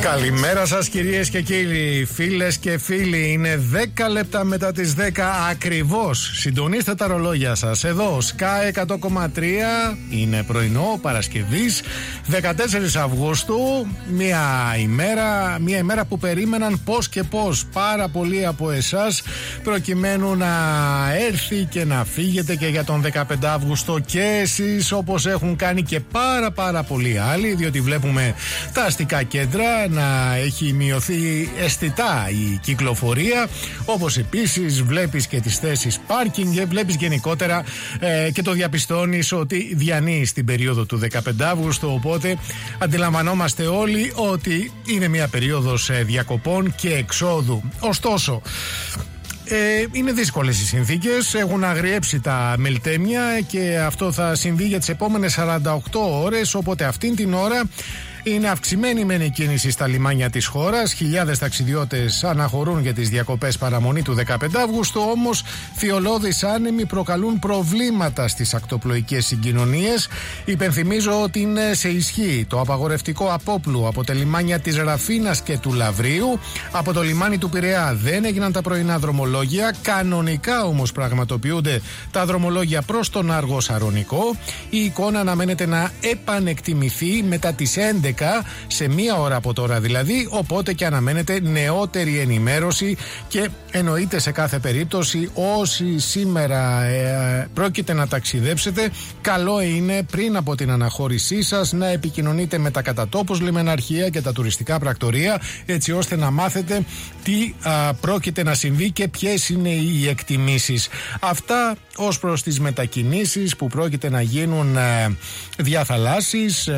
Καλημέρα σας κυρίες και κύριοι, φίλες και φίλοι. Είναι 10 λεπτά μετά τις 10 ακριβώς. Συντονίστε τα ρολόγια σας. Εδώ Sky 100,3. Είναι πρωινό Παρασκευής 14 Αυγούστου. Μια ημέρα που περίμεναν πώς και πώς πάρα πολλοί από εσάς, προκειμένου να έρθει και να φύγετε και για τον 15 Αύγουστο και εσείς, όπως έχουν κάνει και πάρα πολλοί άλλοι, διότι βλέπουμε τα αστικά κέντρα να έχει μειωθεί αισθητά η κυκλοφορία, όπως επίσης βλέπεις και τις θέσεις πάρκινγκ και βλέπεις γενικότερα και το διαπιστώνεις ότι διανύει την περίοδο του 15 Αύγουστου, οπότε αντιλαμβανόμαστε όλοι ότι είναι μια περίοδος διακοπών και εξόδου. Ωστόσο, είναι δύσκολες οι συνθήκες, έχουν αγριέψει τα μελτέμια και αυτό θα συμβεί για τις επόμενες 48 ώρες, οπότε αυτήν την ώρα είναι αυξημένη μεν η κίνηση στα λιμάνια της χώρας. Χιλιάδες ταξιδιώτες αναχωρούν για τις διακοπές παραμονή του 15 Αυγούστου, όμως θειολώδεις άνεμοι προκαλούν προβλήματα στις ακτοπλοϊκές συγκοινωνίες. Υπενθυμίζω ότι είναι σε ισχύ το απαγορευτικό απόπλου από τα λιμάνια της Ραφίνας και του Λαβρίου. Από το λιμάνι του Πειραιά δεν έγιναν τα πρωινά δρομολόγια. Κανονικά όμως πραγματοποιούνται τα δρομολόγια προς τον Άργο Σαρονικό. Η εικόνα αναμένεται να επανεκτιμηθεί μετά τις 11, σε μία ώρα από τώρα δηλαδή, οπότε και αναμένεται νεότερη ενημέρωση και εννοείται σε κάθε περίπτωση όσοι σήμερα πρόκειται να ταξιδέψετε, καλό είναι πριν από την αναχώρησή σας να επικοινωνείτε με τα κατατόπους λιμεναρχεία και τα τουριστικά πρακτορεία, έτσι ώστε να μάθετε τι πρόκειται να συμβεί και ποιες είναι οι εκτιμήσεις. Αυτά ως προς τις μετακινήσεις που πρόκειται να γίνουν διαθαλάσσης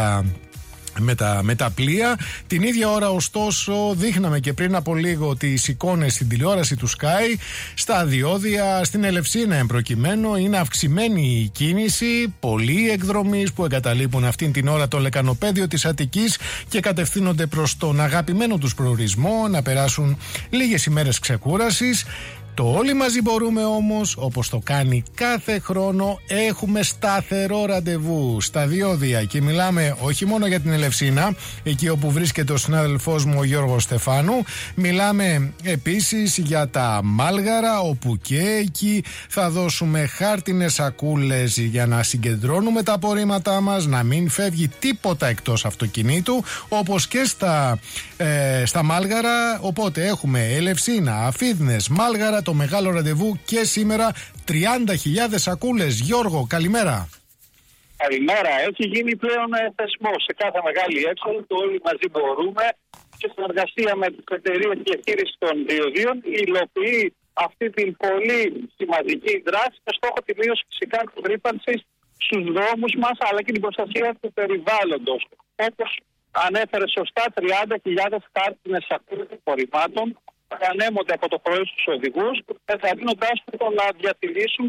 με τα πλοία. Την ίδια ώρα ωστόσο δείχναμε και πριν από λίγο τις εικόνες στην τηλεόραση του Sky, στα διόδια, στην Ελευσίνα εμπροκειμένου είναι αυξημένη η κίνηση, πολλοί εκδρομείς που εγκαταλείπουν αυτήν την ώρα το λεκανοπέδιο της Αττικής και κατευθύνονται προς τον αγαπημένο τους προορισμό να περάσουν λίγες ημέρες ξεκούρασης. Το όλοι μαζί μπορούμε όμως, όπως το κάνει κάθε χρόνο, έχουμε σταθερό ραντεβού στα διόδια και μιλάμε όχι μόνο για την Ελευσίνα, εκεί όπου βρίσκεται ο συνάδελφός μου ο Γιώργος Στεφάνου, μιλάμε επίσης για τα Μάλγαρα, όπου και εκεί θα δώσουμε χάρτινες σακούλες για να συγκεντρώνουμε τα απορρίμματά μας, να μην φεύγει τίποτα εκτός αυτοκινήτου, όπως και στα Μάλγαρα. Οπότε έχουμε Ελευσίνα, Αφίδνες, Μάλγαρα, το μεγάλο ραντεβού και σήμερα 30.000 σακούλες. Γιώργο, καλημέρα. Καλημέρα. Έχει γίνει πλέον θεσμό σε κάθε μεγάλη έξοδο. Το όλοι μαζί μπορούμε και συνεργασία με τις εταιρείες διαχείρισης των διοδίων υλοποιεί αυτή την πολύ σημαντική δράση με στόχο τη μείωση φυσικά της ρύπανσης στους δρόμους μας, αλλά και την προστασία του περιβάλλοντος. Όπως ανέφερε σωστά, 30.000 χάρτινες σακούλες απορριμμάτων ανέμονται από το πρωί στους οδηγούς, ενθαρρύνοντάς τους να διατηρήσουν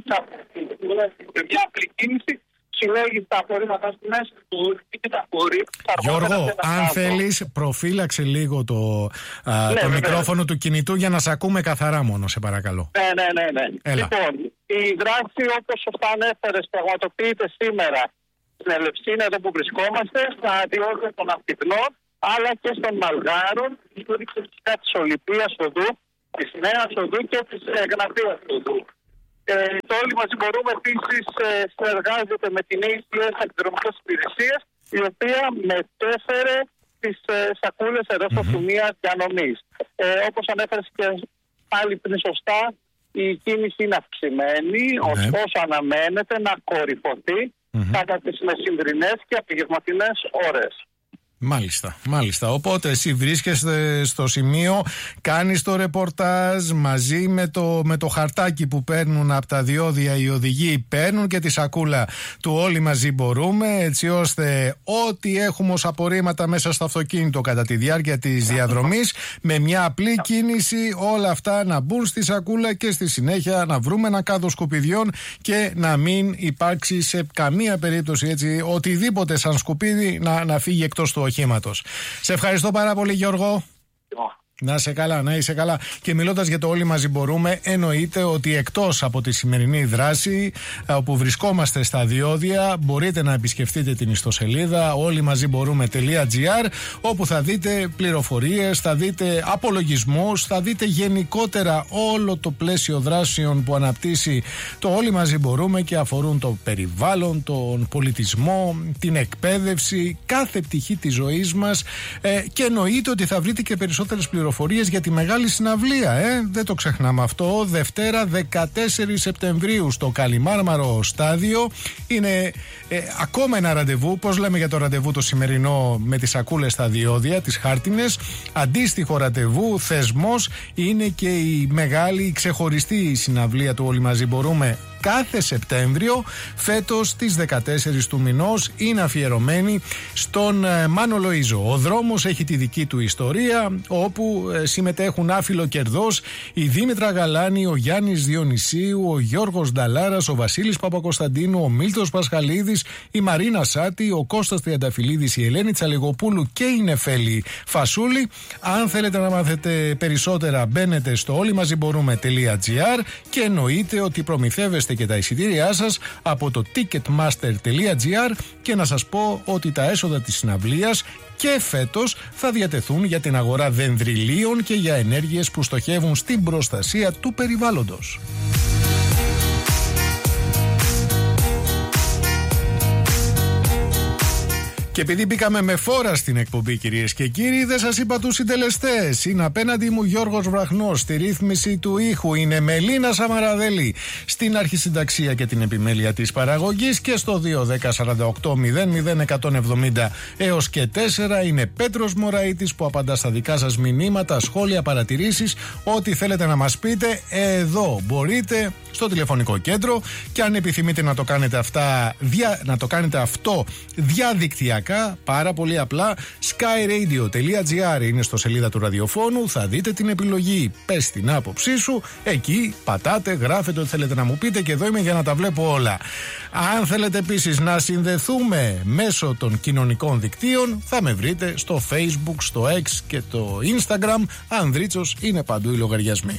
μια απλή κίνηση, συλλέγει τα απορρίμματα στη μέση του και τα απορρίμματα. Γιώργο, αν θέλεις, προφύλαξε λίγο το μικρόφωνο του κινητού για να σε ακούμε καθαρά μόνο, σε παρακαλώ. Ναι. Λοιπόν, η δράση, όπως σωστά ανέφερες, πραγματοποιείται σήμερα στην Ελευσίνα, εδώ που βρισκόμαστε, στα διόδια των Αφιτνών, αλλά και στον Μαλγάρων, στήριξη φυσικά της Ολυμπίας οδού, της Νέας οδού και της Γνατίας οδού. Το όλοι μαζί μπορούμε επίσης συνεργάζεται με την ACS Αντιδρομικές Υπηρεσίες, η οποία μετέφερε τις σακούλες εδώ στα σημεία διανομής. Όπως ανέφερες και πάλι πριν σωστά, η κίνηση είναι αυξημένη, ωστόσο αναμένεται να κορυφωθεί κατά τις μεσημβρινές και απογευματινές ώρες. Μάλιστα. Οπότε εσύ βρίσκεσαι στο σημείο, κάνεις το ρεπορτάζ μαζί με το χαρτάκι που παίρνουν από τα διόδια οι οδηγοί, παίρνουν και τη σακούλα του όλοι μαζί μπορούμε, έτσι ώστε ό,τι έχουμε ως απορρίμματα μέσα στο αυτοκίνητο κατά τη διάρκεια της διαδρομής, με μια απλή κίνηση όλα αυτά να μπουν στη σακούλα και στη συνέχεια να βρούμε ένα κάδο σκουπιδιών και να μην υπάρξει σε καμία περίπτωση έτσι οτιδήποτε σαν σκουπίδι να φύγει εκτός του οχήματος. Σε ευχαριστώ πάρα πολύ, Γιώργο. Να είσαι καλά, να είσαι καλά. Και μιλώντας για το όλοι μαζί μπορούμε, εννοείται ότι εκτός από τη σημερινή δράση όπου βρισκόμαστε στα διόδια, μπορείτε να επισκεφτείτε την ιστοσελίδα όλοιμαζιμπορούμε.gr, όπου θα δείτε πληροφορίες, θα δείτε απολογισμούς, θα δείτε γενικότερα όλο το πλαίσιο δράσεων που αναπτύσσει το Όλοι Μαζί Μπορούμε και αφορούν το περιβάλλον, τον πολιτισμό, την εκπαίδευση, κάθε πτυχή της ζωής μας, και εννοείται ότι θα βρείτε και περισσότερες πληροφορίες για τη μεγάλη συναυλία, δεν το ξεχνάμε αυτό. Δευτέρα 14 Σεπτεμβρίου στο Καλιμάρμαρο Στάδιο. Είναι ακόμα ένα ραντεβού. Πώς λέμε για το ραντεβού το σημερινό με τις σακούλες στα διόδια, τις χάρτινες? Αντίστοιχο ραντεβού, θεσμός, είναι και η μεγάλη, η ξεχωριστή συναυλία του Όλοι Μαζί Μπορούμε κάθε Σεπτέμβριο. Φέτος στις 14 του μηνός είναι αφιερωμένη στον Μάνο Λοΐζο. Ο δρόμος έχει τη δική του ιστορία, όπου συμμετέχουν άφιλο κερδός η Δήμητρα Γαλάνη, ο Γιάννης Διονυσίου, ο Γιώργος Νταλάρας, ο Βασίλης Παπακοσταντίνου, ο Μίλτος Πασχαλίδης, η Μαρίνα Σάτη, ο Κώστας Τριανταφυλλίδης, η Ελένη Τσαλιγοπούλου και η Νεφέλη Φασούλη. Αν θέλετε να μάθετε περισσότερα, μπαίνετε στο όλοιμαζιμπορούμε.gr και εννοείται ότι προμηθεύεστε και τα εισιτήριά σας από το ticketmaster.gr, και να σας πω ότι τα έσοδα της συναυλίας και φέτος θα διατεθούν για την αγορά δενδριλίων και για ενέργειες που στοχεύουν στην προστασία του περιβάλλοντος. Και επειδή μπήκαμε με φόρα στην εκπομπή, κυρίες και κύριοι, δεν σας είπα τους συντελεστές. Είναι απέναντι μου Γιώργος Βραχνός, στη ρύθμιση του ήχου είναι Μελίνα Σαμαραδέλη, στην αρχισυνταξία και την επιμέλεια της παραγωγής, και στο 210-48-00-170 έως και 4 είναι Πέτρος Μωραΐτης, που απαντά στα δικά σας μηνύματα, σχόλια, παρατηρήσεις, ό,τι θέλετε να μας πείτε. Εδώ μπορείτε, στο τηλεφωνικό κέντρο, και αν επιθυμείτε να το κάνετε αυτό διαδικτυακά, πάρα πολύ απλά, skyradio.gr είναι στο σελίδα του ραδιοφώνου, θα δείτε την επιλογή πες την άποψή σου, εκεί πατάτε, γράφετε ό,τι θέλετε να μου πείτε, και εδώ είμαι για να τα βλέπω όλα. Αν θέλετε επίσης να συνδεθούμε μέσω των κοινωνικών δικτύων, θα με βρείτε στο Facebook, στο X και το Instagram. Ανδρίτσος είναι παντού οι λογαριασμοί.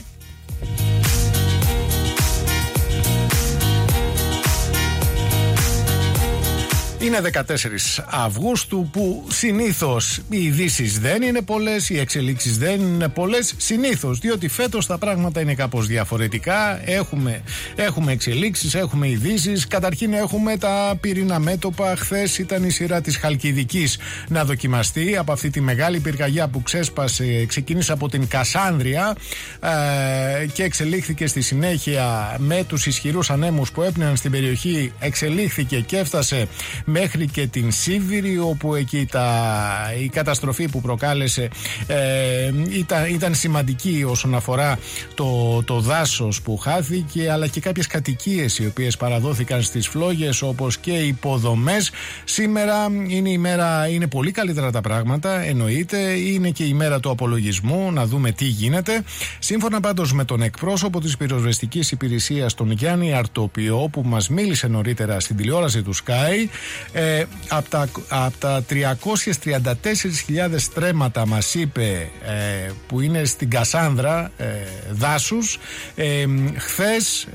Είναι 14 Αυγούστου, που συνήθως οι ειδήσεις δεν είναι πολλές, οι εξελίξεις δεν είναι πολλές, συνήθως, διότι φέτος τα πράγματα είναι κάπως διαφορετικά. Έχουμε εξελίξεις, έχουμε ειδήσεις. Καταρχήν έχουμε τα πυρήνα μέτωπα. Χθες ήταν η σειρά της Χαλκιδικής να δοκιμαστεί από αυτή τη μεγάλη πυρκαγιά που ξεκίνησε από την Κασάνδρεια και εξελίχθηκε στη συνέχεια με τους ισχυρούς ανέμους που έπνεαν στην περιοχή, εξελίχθηκε και έφτασε μέχρι και την Σίβηρη, όπου εκεί η καταστροφή που προκάλεσε ήταν σημαντική όσον αφορά το δάσος που χάθηκε, αλλά και κάποιες κατοικίες οι οποίες παραδόθηκαν στις φλόγες, όπως και υποδομές. Σήμερα είναι η μέρα, είναι πολύ καλύτερα τα πράγματα, εννοείται, είναι και η μέρα του απολογισμού, να δούμε τι γίνεται. Σύμφωνα πάντως με τον εκπρόσωπο της πυροσβεστικής υπηρεσίας, τον Γιάννη Αρτοπιό, που μας μίλησε νωρίτερα στην τηλεόραση του Sky, από τα 334.000 στρέμματα, μας είπε, που είναι στην Κασάνδρα δάσους, χθες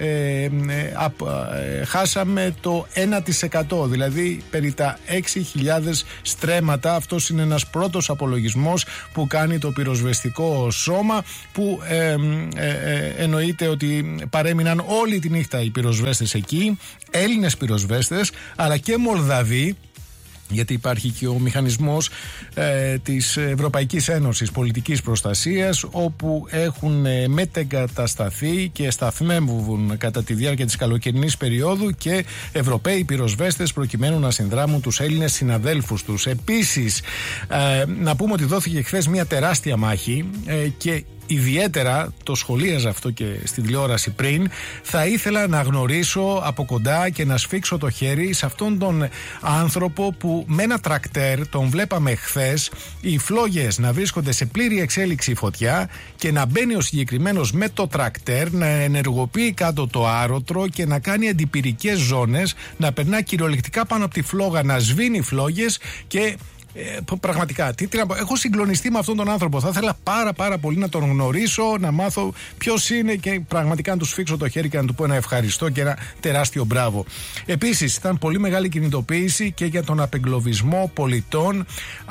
χάσαμε το 1%, δηλαδή περί τα 6.000 στρέμματα. Αυτός είναι ένας πρώτος απολογισμός που κάνει το πυροσβεστικό σώμα, που εννοείται ότι παρέμειναν όλη τη νύχτα οι πυροσβέστες εκεί, Έλληνες πυροσβέστες αλλά και Μολδαβοί, γιατί υπάρχει και ο μηχανισμός της Ευρωπαϊκής Ένωσης Πολιτικής Προστασίας, όπου έχουν μετεγκατασταθεί και σταθμεύουν κατά τη διάρκεια της καλοκαιρινής περίοδου και Ευρωπαίοι πυροσβέστες, προκειμένου να συνδράμουν τους Έλληνες συναδέλφους τους. Επίσης, να πούμε ότι δόθηκε χθες μια τεράστια μάχη και ιδιαίτερα, το σχολίαζα αυτό και στην τηλεόραση πριν, θα ήθελα να γνωρίσω από κοντά και να σφίξω το χέρι σε αυτόν τον άνθρωπο που με ένα τρακτέρ, τον βλέπαμε χθες, οι φλόγες να βρίσκονται σε πλήρη εξέλιξη φωτιά και να μπαίνει ο συγκεκριμένος με το τρακτέρ, να ενεργοποιεί κάτω το άρωτρο και να κάνει αντιπυρικές ζώνες, να περνά κυριολεκτικά πάνω από τη φλόγα, να σβήνει φλόγες και Πραγματικά, τι να πω, έχω συγκλονιστεί με αυτόν τον άνθρωπο. Θα ήθελα πάρα πολύ να τον γνωρίσω, να μάθω ποιος είναι και πραγματικά να του σφίξω το χέρι και να του πω ένα ευχαριστώ και ένα τεράστιο μπράβο. Επίσης, ήταν πολύ μεγάλη κινητοποίηση και για τον απεγκλωβισμό πολιτών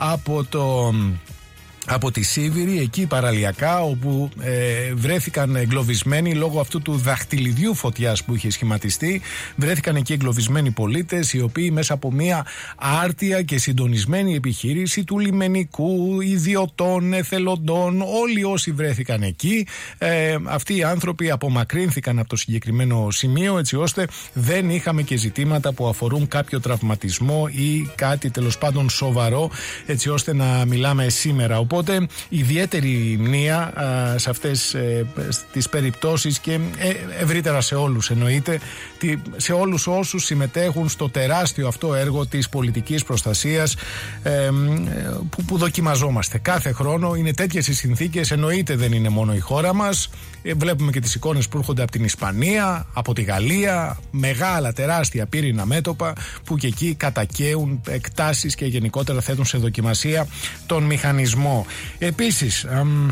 από τη Σίβηρη, εκεί παραλιακά, όπου βρέθηκαν εγκλωβισμένοι λόγω αυτού του δαχτυλιδιού φωτιάς που είχε σχηματιστεί. Βρέθηκαν εκεί εγκλωβισμένοι πολίτες, οι οποίοι μέσα από μια άρτια και συντονισμένη επιχείρηση του λιμενικού, ιδιωτών, εθελοντών, όλοι όσοι βρέθηκαν εκεί, αυτοί οι άνθρωποι απομακρύνθηκαν από το συγκεκριμένο σημείο, έτσι ώστε δεν είχαμε και ζητήματα που αφορούν κάποιο τραυματισμό ή κάτι τέλος πάντων σοβαρό, έτσι ώστε να μιλάμε σήμερα. Οπότε ιδιαίτερη μνήα σε αυτές τις περιπτώσεις και ευρύτερα σε όλους, εννοείται, σε όλους όσους συμμετέχουν στο τεράστιο αυτό έργο της πολιτικής προστασίας που δοκιμαζόμαστε κάθε χρόνο. Είναι τέτοιες οι συνθήκες, εννοείται δεν είναι μόνο η χώρα μας. Βλέπουμε και τις εικόνες που έρχονται από την Ισπανία, από τη Γαλλία, μεγάλα τεράστια πύρινα μέτωπα που και εκεί κατακαίουν εκτάσεις και γενικότερα θέτουν σε δοκιμασία τον μηχανισμό. Επίσης,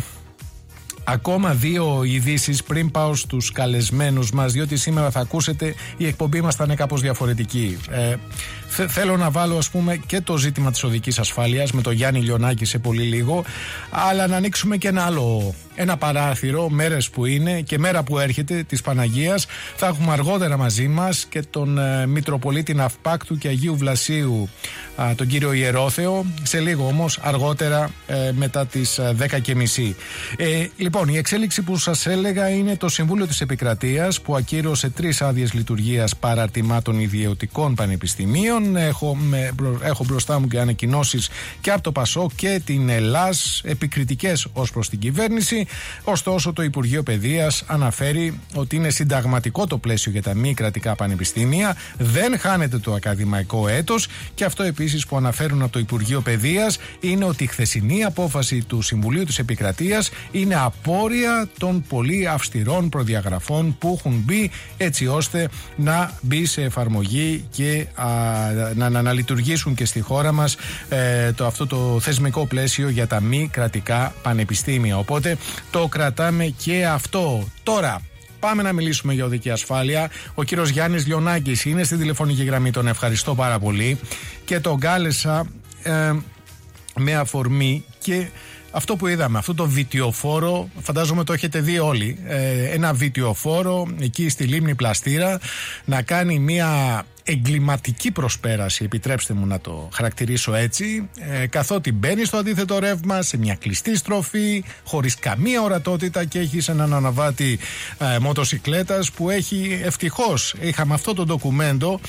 ακόμα δύο ειδήσεις πριν πάω στους καλεσμένους μας, διότι σήμερα θα ακούσετε η εκπομπή μας θα είναι κάπως διαφορετική. Θέλω να βάλω, ας πούμε, και το ζήτημα της οδικής ασφάλειας με τον Γιάννη Λιονάκη σε πολύ λίγο, αλλά να ανοίξουμε και ένα παράθυρο, μέρες που είναι και μέρα που έρχεται της Παναγίας. Θα έχουμε αργότερα μαζί μας και τον Μητροπολίτη Ναυπάκτου και Αγίου Βλασίου, τον κύριο Ιερόθεο, σε λίγο όμως, αργότερα μετά τις 10:30. Λοιπόν, η εξέλιξη που σας έλεγα είναι το Συμβούλιο της Επικρατείας που ακύρωσε 3 άδειες λειτουργίας παραρτημάτων ιδιωτικών πανεπιστημίων. Έχω μπροστά μου και ανακοινώσεις και από το ΠΑΣΟΚ και την ΕΛΑΣ, επικριτικές ως προς την κυβέρνηση. Ωστόσο, το Υπουργείο Παιδείας αναφέρει ότι είναι συνταγματικό το πλαίσιο για τα μη κρατικά πανεπιστήμια, δεν χάνεται το ακαδημαϊκό έτος, και αυτό επίσης που αναφέρουν από το Υπουργείο Παιδείας είναι ότι η χθεσινή απόφαση του Συμβουλίου της Επικρατείας είναι απόρρια των πολύ αυστηρών προδιαγραφών που έχουν μπει, έτσι ώστε να μπει σε εφαρμογή και να λειτουργήσουν και στη χώρα μας αυτό το θεσμικό πλαίσιο για τα μη κρατικά πανεπιστήμια. Οπότε το κρατάμε και αυτό. Τώρα πάμε να μιλήσουμε για οδική ασφάλεια. Ο κύριος Γιάννης Λιονάκης είναι στη τηλεφωνική γραμμή, τον ευχαριστώ πάρα πολύ και τον κάλεσα με αφορμή και αυτό που είδαμε, αυτό το βιτιοφόρο, φαντάζομαι το έχετε δει όλοι, ένα βιτιοφόρο εκεί στη λίμνη Πλαστήρα να κάνει μια εγκληματική προσπέραση, επιτρέψτε μου να το χαρακτηρίσω έτσι, καθότι μπαίνει στο αντίθετο ρεύμα σε μια κλειστή στροφή χωρίς καμία ορατότητα και έχει έναν αναβάτη μοτοσικλέτας που έχει, ευτυχώς είχαμε αυτό το ντοκουμέντο,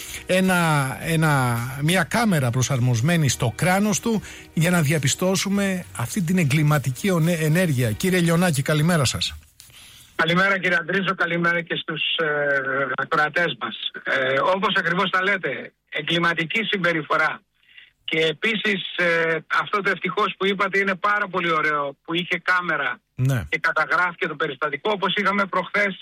μια κάμερα προσαρμοσμένη στο κράνος του για να διαπιστώσουμε αυτή την εγκληματική ενέργεια. Κύριε Λιονάκη, καλημέρα σας. Καλημέρα κύριε Αντρίζο, καλημέρα και στους ακροατές μας. Όπως ακριβώς τα λέτε, εγκληματική συμπεριφορά. Και επίσης αυτό το ευτυχώς που είπατε είναι πάρα πολύ ωραίο, που είχε κάμερα και καταγράφηκε το περιστατικό, όπως είχαμε προχθές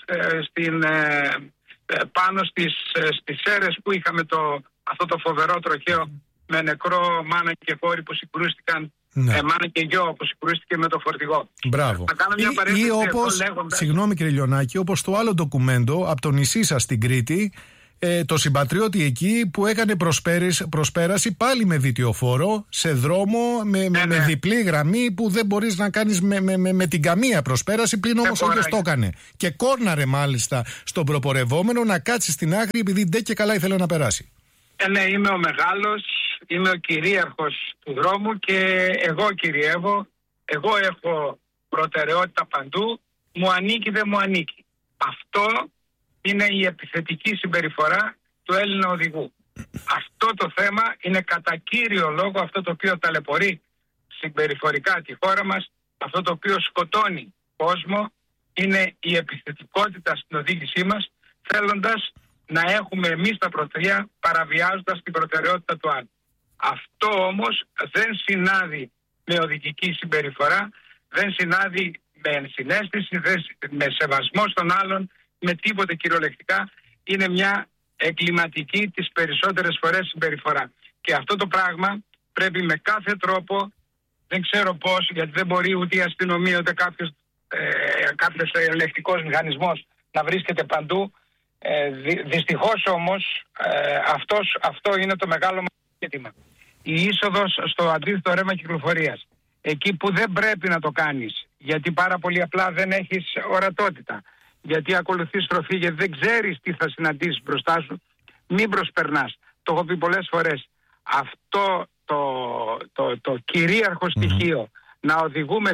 πάνω στις αίρες που είχαμε αυτό το φοβερό τροχαίο με νεκρό μάνα και κόρη που συγκρούστηκαν. Μάνα και γιο που συγκρούστηκε με το φορτηγό. Μπράβο. Ή όπως, συγγνώμη κύριε Λιονάκη, όπως το άλλο ντοκουμέντο από το νησί σας στην Κρήτη, το συμπατριώτη εκεί που έκανε προσπέραση πάλι με βιτιοφόρο σε δρόμο με διπλή γραμμή που δεν μπορείς να κάνεις με την καμία προσπέραση, πλην όμως όποιος το έκανε. Και κόρναρε μάλιστα στον προπορευόμενο να κάτσει στην άκρη επειδή ντε και καλά ήθελε να περάσει. Ναι, είμαι ο μεγάλος, είμαι ο κυρίαρχος του δρόμου και εγώ κυριεύω, εγώ έχω προτεραιότητα παντού, μου ανήκει δεν μου ανήκει. Αυτό είναι η επιθετική συμπεριφορά του Έλληνα οδηγού. Αυτό το θέμα είναι κατά κύριο λόγο αυτό το οποίο ταλαιπωρεί συμπεριφορικά τη χώρα μας, αυτό το οποίο σκοτώνει κόσμο, είναι η επιθετικότητα στην οδήγησή μας, θέλοντας να έχουμε εμείς τα πρωτεία παραβιάζοντας την προτεραιότητα του άλλου. Αυτό όμως δεν συνάδει με οδηγική συμπεριφορά, δεν συνάδει με ενσυναίσθηση, με σεβασμό στον άλλον, με τίποτε κυριολεκτικά. Είναι μια εγκληματική τις περισσότερες φορές συμπεριφορά. Και αυτό το πράγμα πρέπει με κάθε τρόπο, δεν ξέρω πώς, γιατί δεν μπορεί ούτε η αστυνομία ούτε κάποιος ελεκτικός μηχανισμός να βρίσκεται παντού. Δυστυχώς όμως αυτό είναι το μεγάλο μας ζήτημα. Η είσοδος στο αντίθετο ρεύμα κυκλοφορίας, εκεί που δεν πρέπει να το κάνεις, γιατί πάρα πολύ απλά δεν έχεις ορατότητα, γιατί ακολουθείς στροφή, γιατί δεν ξέρεις τι θα συναντήσεις μπροστά σου, μην προσπερνάς. Το έχω πει πολλές φορές. Αυτό το κυρίαρχο στοιχείο, να οδηγούμε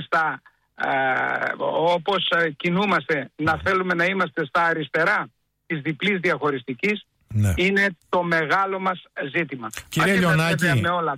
όπως κινούμαστε, να θέλουμε να είμαστε στα αριστερά της διπλής διαχωριστικής, είναι το μεγάλο μας ζήτημα. Κύριε Λιονάκη,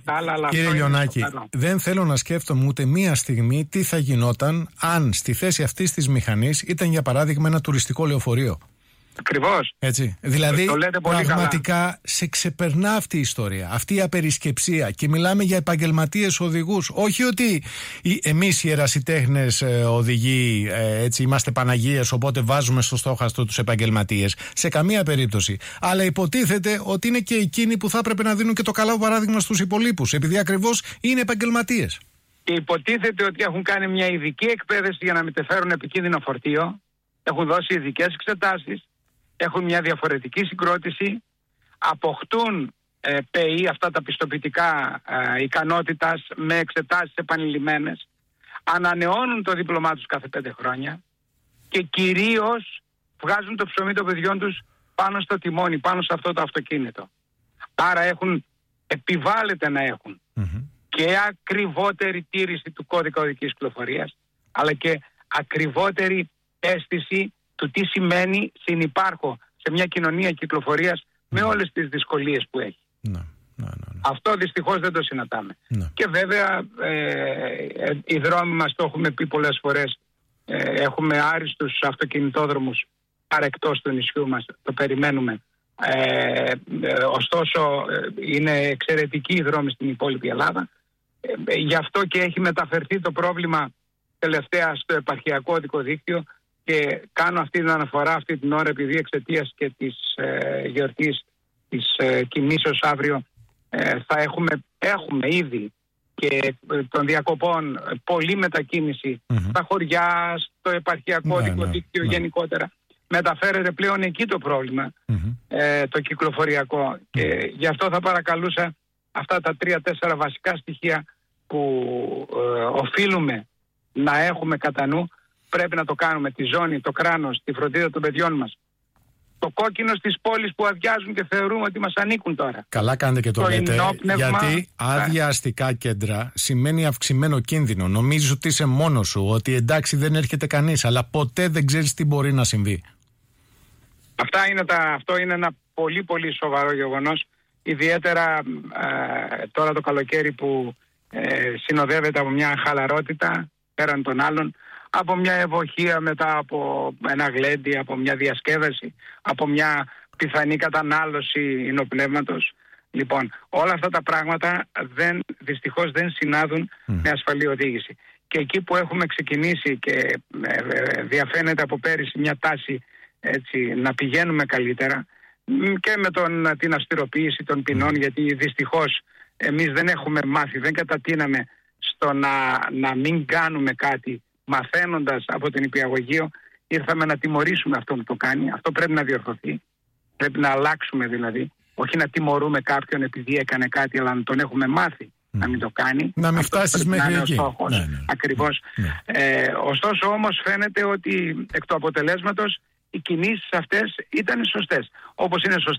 δεν θέλω να σκέφτομαι ούτε μία στιγμή τι θα γινόταν αν στη θέση αυτής της μηχανής ήταν, για παράδειγμα, ένα τουριστικό λεωφορείο. Ακριβώς. Έτσι. Δηλαδή, πραγματικά σε ξεπερνά αυτή η ιστορία, αυτή η απερισκεψία, και μιλάμε για επαγγελματίες οδηγούς. Όχι ότι εμείς οι ερασιτέχνες οδηγοί έτσι είμαστε Παναγίες, οπότε βάζουμε στο στόχαστρο τους επαγγελματίες. Σε καμία περίπτωση. Αλλά υποτίθεται ότι είναι και εκείνοι που θα έπρεπε να δίνουν και το καλό παράδειγμα στους υπολείπους, επειδή ακριβώς είναι επαγγελματίες. Και υποτίθεται ότι έχουν κάνει μια ειδική εκπαίδευση για να μεταφέρουν επικίνδυνο φορτίο, έχουν δώσει ειδικές εξετάσεις. Έχουν μια διαφορετική συγκρότηση, αποκτούν ΠΕΗ, αυτά τα πιστοποιητικά ικανότητας, με εξετάσεις επανειλημμένες, ανανεώνουν το δίπλωμά τους κάθε 5 χρόνια και κυρίως βγάζουν το ψωμί των παιδιών τους πάνω στο τιμόνι, πάνω σε αυτό το αυτοκίνητο. Άρα επιβάλλεται να έχουν και ακριβότερη τήρηση του κώδικα οδικής κυκλοφορίας, αλλά και ακριβότερη αίσθηση του τι σημαίνει συνυπάρχω σε μια κοινωνία κυκλοφορίας με όλες τις δυσκολίες που έχει. Αυτό δυστυχώς δεν το συναντάμε. Και βέβαια οι δρόμοι μας, το έχουμε πει πολλές φορές, έχουμε άριστους αυτοκινητόδρομους παρεκτός του νησιού μας, το περιμένουμε. Ωστόσο είναι εξαιρετικοί οι δρόμοι στην υπόλοιπη Ελλάδα. Γι' αυτό και έχει μεταφερθεί το πρόβλημα τελευταία στο επαρχιακό οδικό δίκτυο. Και κάνω αυτή την αναφορά αυτή την ώρα, επειδή εξαιτίας και της γιορτής της κινήσεως αύριο έχουμε ήδη και των διακοπών πολλή μετακίνηση στα χωριά, στο επαρχιακό οδικό δίκτυο γενικότερα. Μεταφέρεται πλέον εκεί το πρόβλημα, το κυκλοφοριακό. Και γι' αυτό θα παρακαλούσα αυτά τα 3-4 βασικά στοιχεία που οφείλουμε να έχουμε κατά νου. Πρέπει να το κάνουμε, τη ζώνη, το κράνος, τη φροντίδα των παιδιών μας. Το κόκκινο στις πόλεις που αδειάζουν και θεωρούμε ότι μας ανήκουν τώρα. Καλά κάνετε και το λέτε, γιατί άδεια αστικά κέντρα σημαίνει αυξημένο κίνδυνο. Νομίζεις ότι είσαι μόνος σου, ότι εντάξει δεν έρχεται κανείς, αλλά ποτέ δεν ξέρεις τι μπορεί να συμβεί. Αυτό είναι ένα πολύ πολύ σοβαρό γεγονός, ιδιαίτερα τώρα το καλοκαίρι που συνοδεύεται από μια χαλαρότητα πέραν των άλλων, από μια ευοχία μετά από ένα γλέντι, από μια διασκέδαση, από μια πιθανή κατανάλωση υνοπνεύματος. Λοιπόν, όλα αυτά τα πράγματα δυστυχώς δεν συνάδουν με ασφαλή οδήγηση. Και εκεί που έχουμε ξεκινήσει και διαφαίνεται από πέρυσι μια τάση έτσι, να πηγαίνουμε καλύτερα, και με την αυστηροποίηση των ποινών, γιατί δυστυχώς εμείς δεν έχουμε μάθει, δεν κατατείναμε στο να μην κάνουμε κάτι. Μαθαίνοντας από την υπηαγωγείο, ήρθαμε να τιμωρήσουμε αυτόν που το κάνει. Αυτό πρέπει να διορθωθεί. Πρέπει να αλλάξουμε δηλαδή. Όχι να τιμωρούμε κάποιον επειδή έκανε κάτι, αλλά να τον έχουμε μάθει να μην το κάνει. Να μην φτάσεις μέχρι εκεί. Ακριβώς. Ωστόσο όμως φαίνεται ότι εκ του αποτελέσματος οι κινήσεις αυτές ήταν σωστές. Όπως είναι σωστές